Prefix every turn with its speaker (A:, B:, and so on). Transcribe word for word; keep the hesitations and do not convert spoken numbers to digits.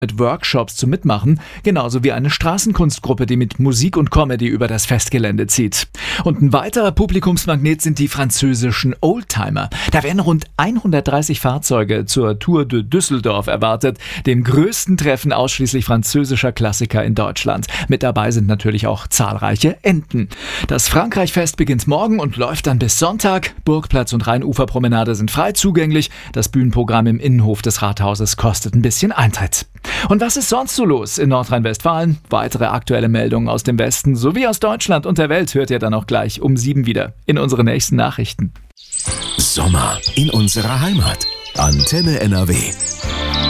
A: mit Workshops zum Mitmachen, genauso wie eine Straßenkunstgruppe, die mit Musik und Comedy über das Festgelände zieht. Und ein weiterer Publikumsmagnet sind die französischen Oldtimer. Da werden rund hundertdreißig Fahrzeuge zur Tour de Düsseldorf erwartet, dem größten Treffen ausschließlich französischer Klassiker in Deutschland. Mit dabei sind natürlich auch zahlreiche Enten. Das Frankreich-Fest beginnt morgen und läuft dann bis Sonntag. Burgplatz und Rheinuferpromenade sind frei zugänglich. Das Bühnenprogramm im Innenhof des Rathauses kostet ein bisschen Eintritt. Und was ist sonst so los in Nordrhein-Westfalen? Weitere aktuelle Meldungen aus dem Westen sowie aus Deutschland und der Welt hört ihr dann auch gleich um sieben wieder in unseren nächsten Nachrichten.
B: Sommer in unserer Heimat. Antenne N R W.